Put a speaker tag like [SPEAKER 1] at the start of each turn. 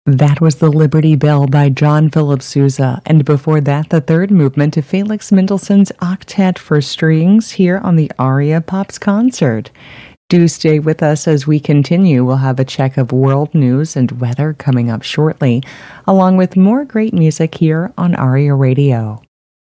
[SPEAKER 1] That was the Liberty Bell by John Philip Sousa, and before that, the third movement of Felix Mendelssohn's Octet for Strings here on the Aria Pops concert. Do stay with us as we continue. We'll have a check of world news and weather coming up shortly, along with more great music here on Aria Radio.